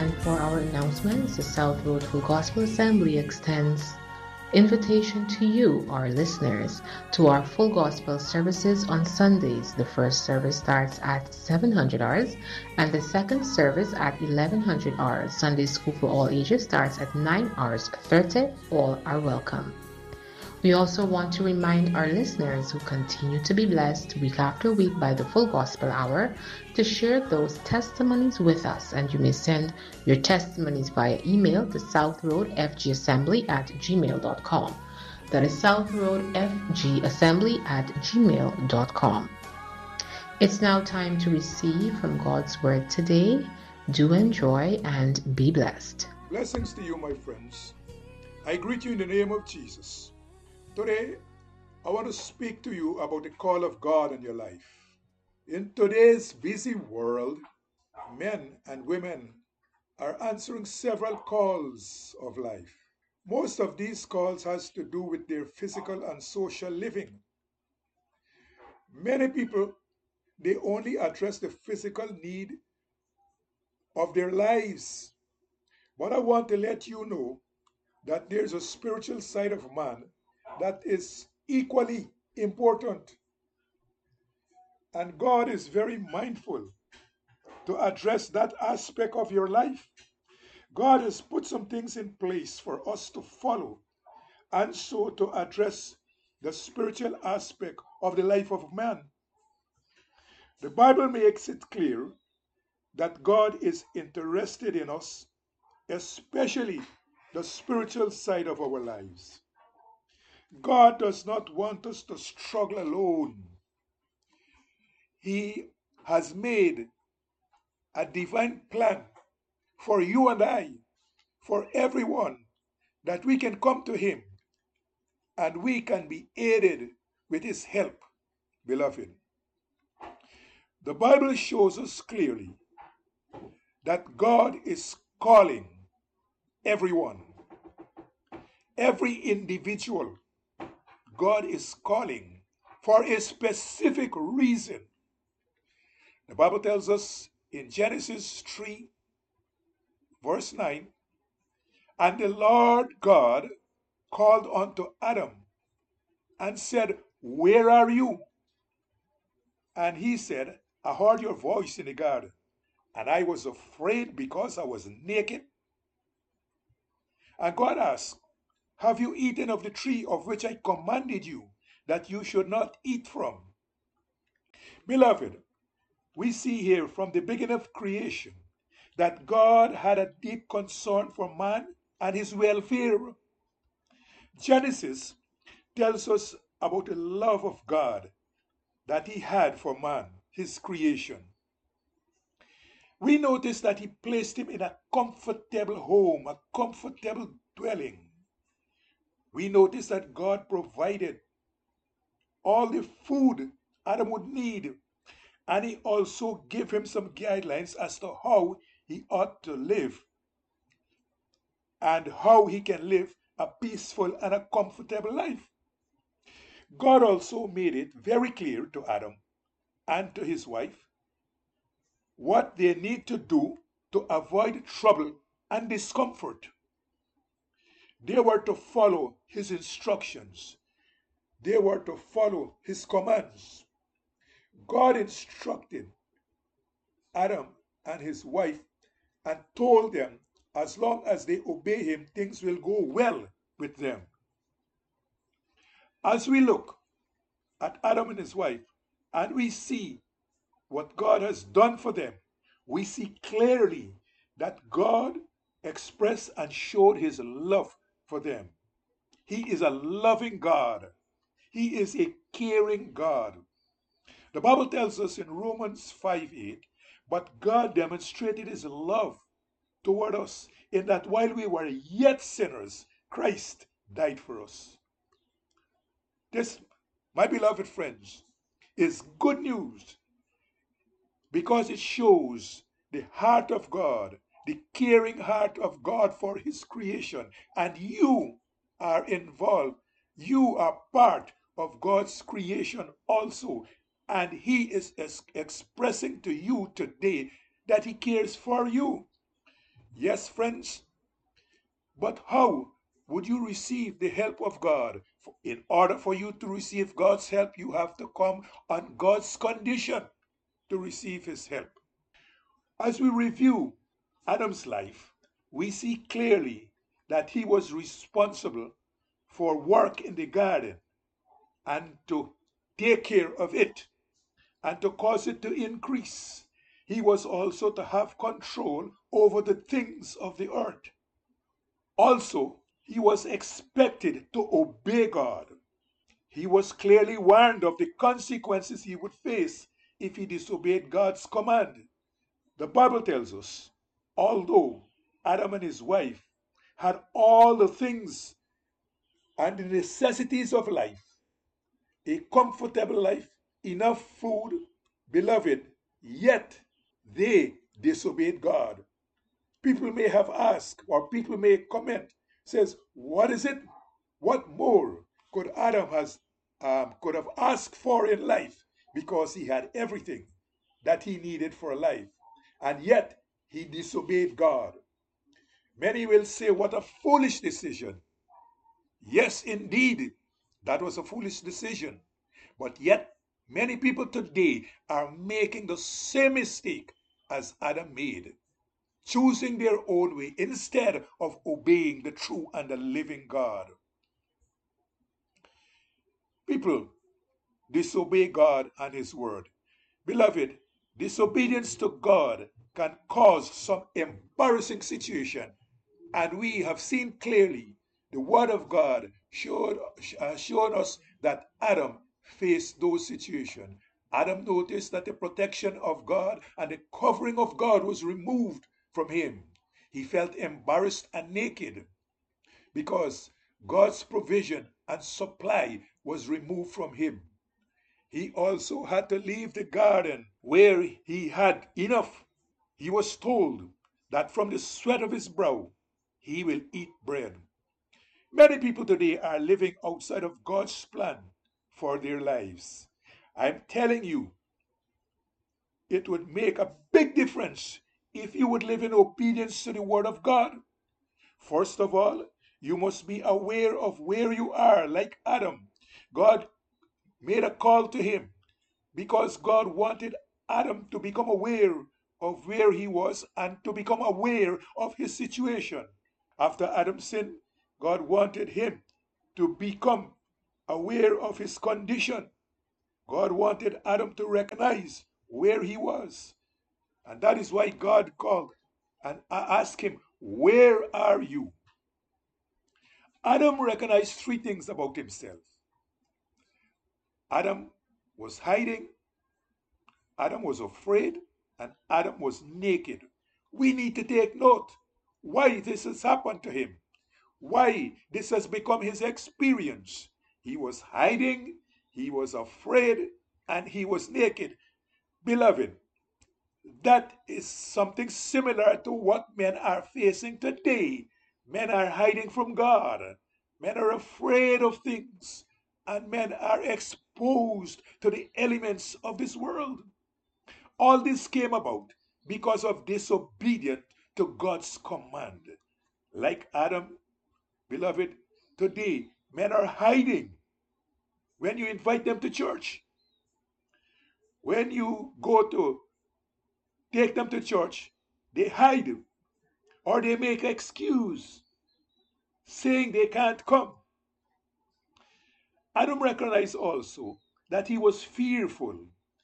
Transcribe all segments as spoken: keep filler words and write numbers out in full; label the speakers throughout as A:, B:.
A: And for our announcements, the South Road Full Gospel Assembly extends invitation to you, our listeners, to our full gospel services on Sundays. The first service starts at seven hundred hours and the second service at eleven hundred hours. Sunday School for all ages starts at nine hours thirty. All are welcome. We also want to remind our listeners who continue to be blessed week after week by the Full Gospel Hour to share those testimonies with us. And you may send your testimonies via email to southroadfgassembly at gmail dot com. That is southroadfgassembly at gmail dot com. It's now time to receive from God's Word today. Do enjoy and be blessed.
B: Blessings to you, my friends. I greet you in the name of Jesus. Today, I want to speak to you about the call of God in your life. In today's busy world, men and women are answering several calls of life. Most of these calls has to do with their physical and social living. Many people, they only address the physical need of their lives. But I want to let you know that there's a spiritual side of man that is equally important. And God is very mindful to address that aspect of your life. God has put some things in place for us to follow and so to address the spiritual aspect of the life of man. The Bible makes it clear that God is interested in us, especially the spiritual side of our lives. God does not want us to struggle alone. He has made a divine plan for you and I, for everyone, that we can come to Him and we can be aided with His help, beloved. The Bible shows us clearly that God is calling everyone, every individual. God is calling for a specific reason. The Bible tells us in Genesis three, verse nine, and the Lord God called unto Adam and said, where are you? And he said, I heard your voice in the garden, and I was afraid because I was naked. And God asked, have you eaten of the tree of which I commanded you that you should not eat from? Beloved, we see here from the beginning of creation that God had a deep concern for man and his welfare. Genesis tells us about the love of God that he had for man, his creation. We notice that he placed him in a comfortable home, a comfortable dwelling. We notice that God provided all the food Adam would need, and he also gave him some guidelines as to how he ought to live and how he can live a peaceful and a comfortable life. God also made it very clear to Adam and to his wife what they need to do to avoid trouble and discomfort. They were to follow his instructions. They were to follow his commands. God instructed Adam and his wife and told them as long as they obey him, things will go well with them. As we look at Adam and his wife and we see what God has done for them, we see clearly that God expressed and showed his love for them. He is a loving God. He is a caring God. The Bible tells us in Romans five eight, but God demonstrated his love toward us in that while we were yet sinners, Christ died for us. This, my beloved friends, is good news because it shows the heart of God, the caring heart of God for his creation, and you are involved. You are part of God's creation also, and he is expressing to you today that he cares for you. Yes, friends, but how would you receive the help of God? In order for you to receive God's help, you have to come on God's condition to receive his help. As we review Adam's life, we see clearly that he was responsible for work in the garden and to take care of it and to cause it to increase. He was also to have control over the things of the earth. Also, he was expected to obey God. He was clearly warned of the consequences he would face if he disobeyed God's command. The Bible tells us, although Adam and his wife had all the things and the necessities of life, a comfortable life, enough food, beloved, yet they disobeyed God. People may have asked, or people may comment, says, what is it? What more could Adam has um, could have asked for in life, because he had everything that he needed for life, and yet he disobeyed God? Many will say, what a foolish decision. Yes, indeed, that was a foolish decision. But yet, many people today are making the same mistake as Adam made, choosing their own way instead of obeying the true and the living God. People disobey God and his word. Beloved, disobedience to God can cause some embarrassing situation, and we have seen clearly the word of God showed, uh, shown us that Adam faced those situations. Adam noticed that the protection of God and the covering of God was removed from him. He felt embarrassed and naked because God's provision and supply was removed from him. He also had to leave the garden where he had enough. He was told that from the sweat of his brow he will eat bread. Many people today are living outside of God's plan for their lives. I'm telling you, it would make a big difference if you would live in obedience to the word of God. First of all, you must be aware of where you are, like Adam. God made a call to him because God wanted Adam to become aware of where he was and to become aware of his situation. After Adam sinned, God wanted him to become aware of his condition. God wanted Adam to recognize where he was. And that is why God called and asked him, where are you? Adam recognized three things about himself. Adam was hiding, Adam was afraid, and Adam was naked. We need to take note why this has happened to him, why this has become his experience. He was hiding, he was afraid, and he was naked. Beloved, that is something similar to what men are facing today. Men are hiding from God. Men are afraid of things. And men are exposed to the elements of this world. All this came about because of disobedience to God's command. Like Adam, beloved, today men are hiding. When you invite them to church, when you go to take them to church, they hide or they make excuse saying they can't come. Adam recognized also that he was fearful.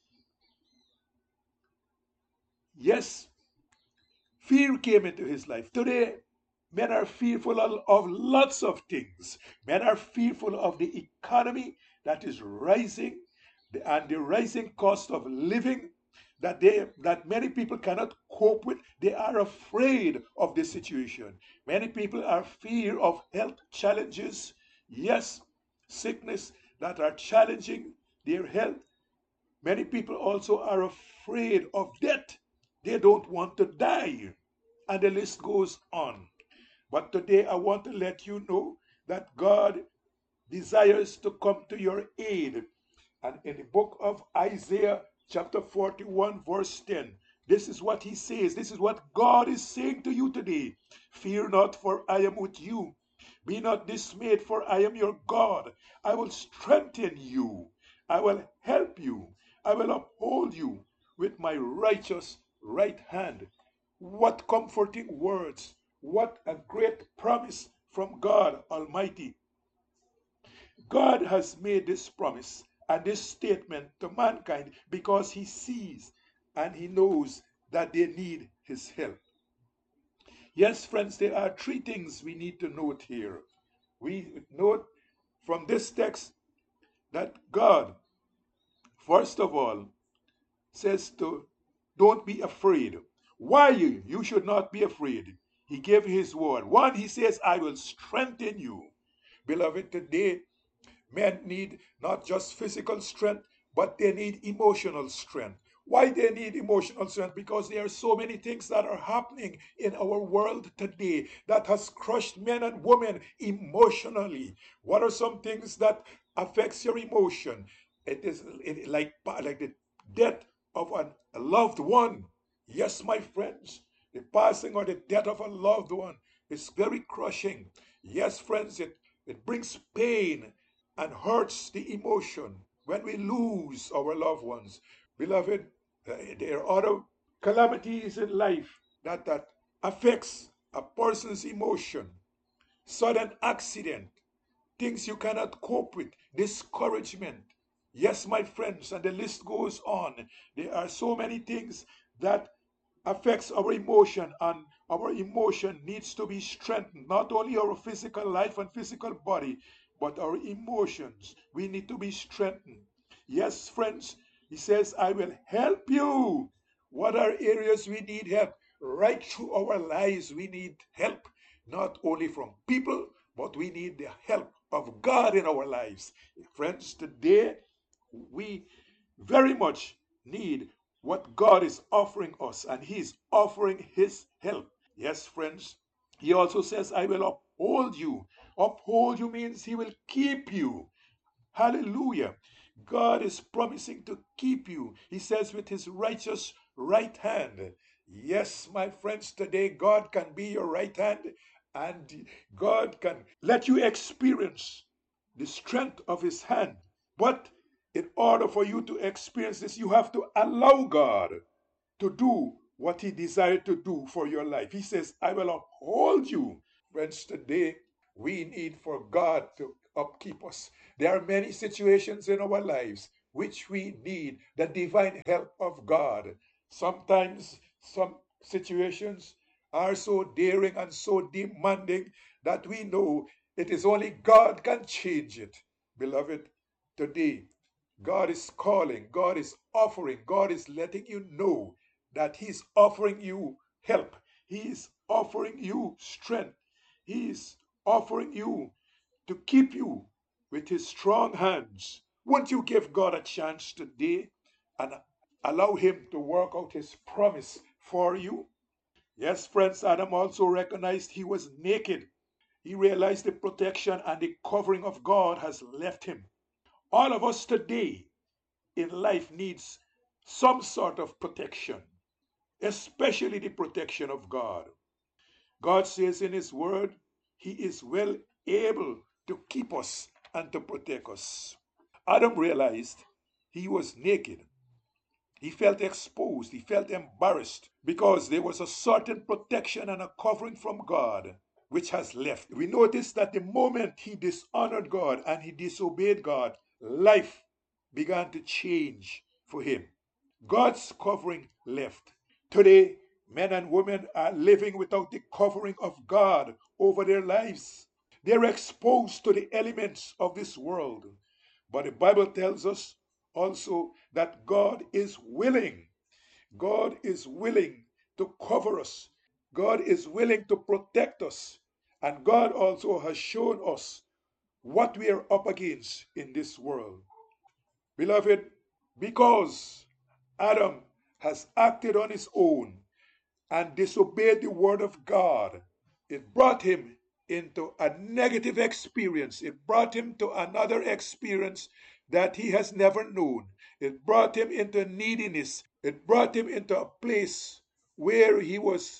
B: Yes, fear came into his life. Today, men are fearful of, of lots of things. Men are fearful of the economy that is rising and the rising cost of living that they that many people cannot cope with. They are afraid of this situation. Many people are fear of health challenges. Yes, sickness that are challenging their health. Many people also are afraid of death. They don't want to die. And the list goes on. But today I want to let you know that God desires to come to your aid. And in the book of Isaiah, chapter forty-one, verse ten, This is what he says. This is what God is saying to you today. Fear not, for I am with you. Be not dismayed, for I am your God. I will strengthen you. I will help you. I will uphold you with my righteous right hand. What comforting words. What a great promise from God Almighty. God has made this promise and this statement to mankind because he sees and he knows that they need his help. Yes, friends, there are three things we need to note here. We note from this text that God, first of all, says to don't be afraid. Why you? You should not be afraid. He gave his word. One, he says, I will strengthen you. Beloved, today men need not just physical strength, but they need emotional strength. Why they need emotional strength? Because there are so many things that are happening in our world today that has crushed men and women emotionally. What are some things that affects your emotion? It is it, like, like the death of an, a loved one. Yes, my friends, the passing or the death of a loved one is very crushing. Yes, friends, it, it brings pain and hurts the emotion when we lose our loved ones. Beloved, uh, there are other calamities in life that, that affects a person's emotion. Sudden accident, things you cannot cope with, discouragement. Yes, my friends, and the list goes on. There are so many things that affects our emotion, and our emotion needs to be strengthened. Not only our physical life and physical body, but our emotions. We need to be strengthened. Yes, friends, he says, I will help you. What are areas we need help? Right through our lives, we need help, not only from people, but we need the help of God in our lives. Friends, today we very much need what God is offering us, and He's offering His help. Yes, friends, He also says, I will uphold you. Uphold you means He will keep you. Hallelujah. God is promising to keep you. He says, with His righteous right hand. Yes, my friends, today God can be your right hand, and God can let you experience the strength of His hand. But in order for you to experience this, you have to allow God to do what He desired to do for your life. He says, I will uphold you. Friends, today we need for God to upkeep us. There are many situations in our lives which we need the divine help of God. Sometimes some situations are so daring and so demanding that we know it is only God can change it. Beloved, today God is calling, God is offering, God is letting you know that He's offering you help. He is offering you strength. He is offering you to keep you with His strong hands. Won't you give God a chance today and allow Him to work out His promise for you? Yes, friends, Adam also recognized he was naked. He realized the protection and the covering of God has left him. All of us today in life needs some sort of protection, especially the protection of God. God says in His word, He is well able to keep us and to protect us. Adam realized he was naked. He felt exposed. He felt embarrassed because there was a certain protection and a covering from God which has left. We notice that the moment he dishonored God and he disobeyed God, life began to change for him. God's covering left. Today, men and women are living without the covering of God over their lives. They're exposed to the elements of this world. But the Bible tells us also that God is willing. God is willing to cover us. God is willing to protect us. And God also has shown us what we are up against in this world. Beloved, because Adam has acted on his own and disobeyed the word of God, it brought him into a negative experience. It brought him to another experience that he has never known. It brought him into neediness. It brought him into a place where he was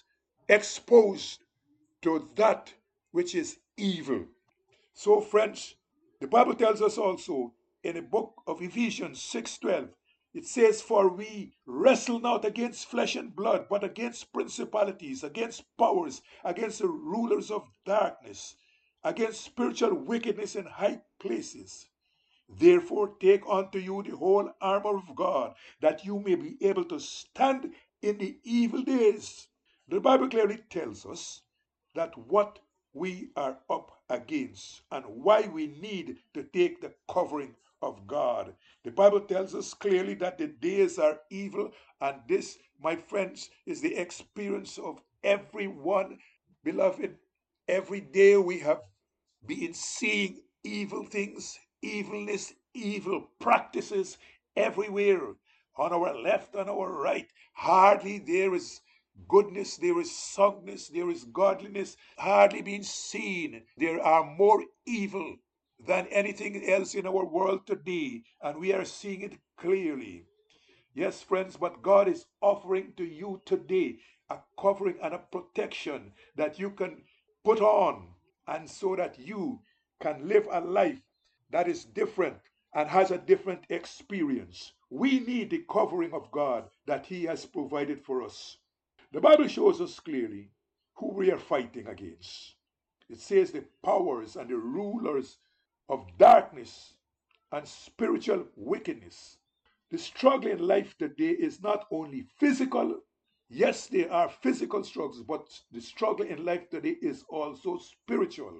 B: exposed to that which is evil. So, friends, the Bible tells us also in the book of Ephesians six twelve, it says, "For we wrestle not against flesh and blood, but against principalities, against powers, against the rulers of darkness, against spiritual wickedness in high places. Therefore, take unto you the whole armor of God, that you may be able to stand in the evil days." The Bible clearly tells us that what we are up against and why we need to take the covering of God. The Bible tells us clearly that the days are evil, and this, my friends, is the experience of everyone. Beloved, every day we have been seeing evil things, evilness, evil practices everywhere, on our left, on our right. Hardly there is goodness, there is soundness, there is godliness, hardly being seen. There are more evil than anything else in our world today, and we are seeing it clearly. Yes, friends, but God is offering to you today a covering and a protection that you can put on, and so that you can live a life that is different and has a different experience. We need the covering of God that He has provided for us. The Bible shows us clearly who we are fighting against. It says the powers and the rulers of darkness and spiritual wickedness. The struggle in life today is not only physical. Yes, there are physical struggles, but the struggle in life today is also spiritual.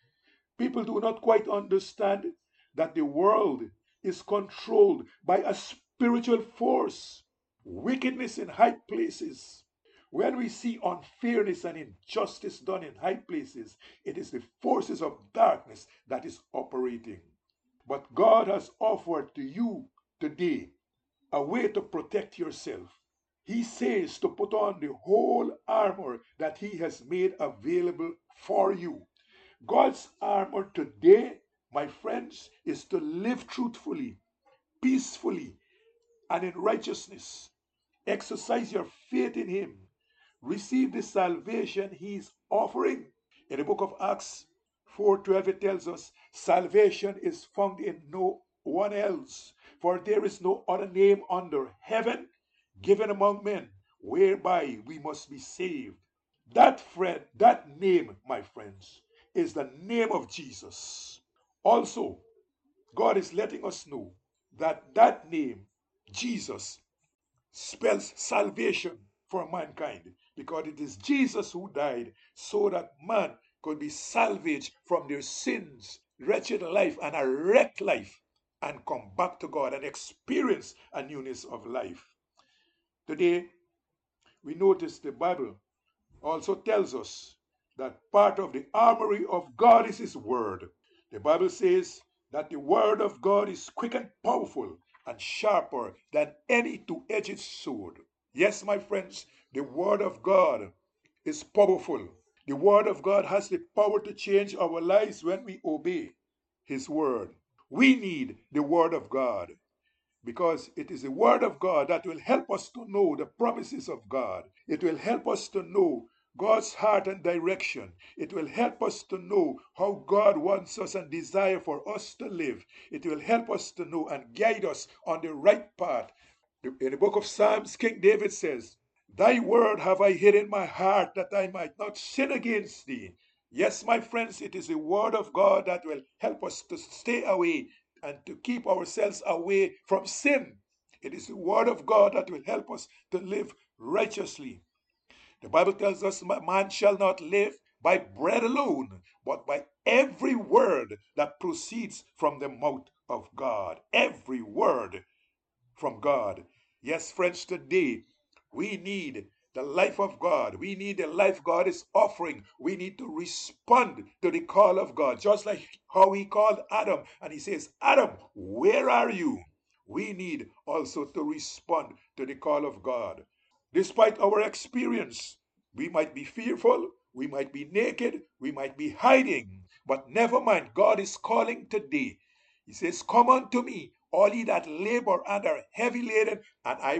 B: People do not quite understand that the world is controlled by a spiritual force, wickedness in high places. When we see unfairness and injustice done in high places, it is the forces of darkness that is operating. But God has offered to you today a way to protect yourself. He says to put on the whole armor that He has made available for you. God's armor today, my friends, is to live truthfully, peacefully, and in righteousness. Exercise your faith in Him. Receive the salvation He is offering. In the book of Acts four twelve, it tells us, "Salvation is found in no one else, for there is no other name under heaven given among men whereby we must be saved." That friend, that name, my friends, is the name of Jesus. Also, God is letting us know that that name, Jesus, spells salvation for mankind, because it is Jesus who died so that man could be salvaged from their sins, wretched life, and a wrecked life, and come back to God and experience a newness of life. Today, we notice the Bible also tells us that part of the armory of God is His Word. The Bible says that the Word of God is quick and powerful and sharper than any two-edged sword. Yes, my friends, the Word of God is powerful. The Word of God has the power to change our lives when we obey His Word. We need the Word of God, because it is the Word of God that will help us to know the promises of God. It will help us to know God's heart and direction. It will help us to know how God wants us and desire for us to live. It will help us to know and guide us on the right path. In the book of Psalms, King David says, "Thy word have I hid in my heart, that I might not sin against thee." Yes, my friends, it is the word of God that will help us to stay away and to keep ourselves away from sin. It is the word of God that will help us to live righteously. The Bible tells us, "Man shall not live by bread alone, but by every word that proceeds from the mouth of God." Every word from God. Yes, friends, today we need the life of God. We need the life God is offering. We need to respond to the call of God, just like how He called Adam and He says, "Adam, where are you?" We need also to respond to the call of God. Despite our experience, we might be fearful, we might be naked, we might be hiding, but never mind, God is calling today. He says, "Come unto me, all ye that labor and are heavy laden, and I will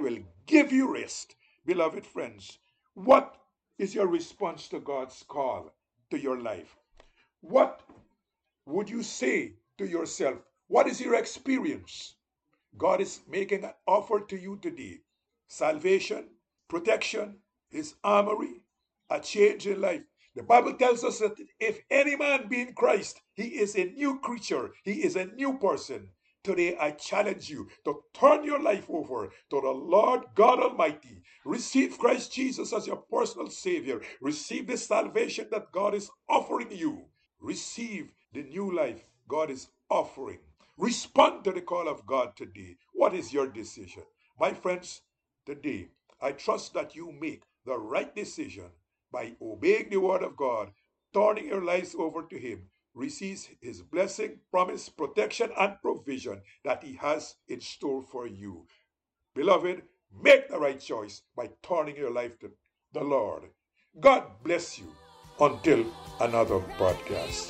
B: give you rest. Beloved friends, what is your response to God's call to your life? What would you say to yourself? What is your experience? God is making an offer to you today. Salvation, protection, his armory, a change in life. The Bible tells us that if any man be in Christ, he is a new creature. He is a new person. Today I challenge you to turn your life over to the Lord God Almighty. Receive Christ Jesus as your personal Savior. Receive the salvation that God is offering you. Receive the new life God is offering. Respond to the call of God today. What is your decision? My friends, today I trust that you make the right decision by obeying the word of God, turning your lives over to him. Receive his blessing, promise, protection, and provision that he has in store for you. Beloved, make the right choice by turning your life to the Lord. God bless you. Until another podcast.